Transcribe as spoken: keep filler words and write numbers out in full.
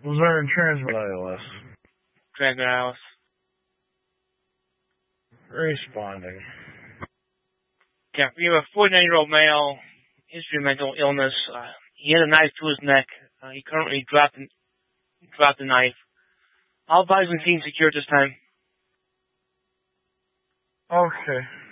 Luzerne Transmit I L S. Transmit I L S. Responding. Yeah, we have a forty-nine-year-old male, history of mental illness. Uh, he had a knife to his neck. Uh, he currently dropped, dropped the knife. All bodies and seen secure at this time. Okay.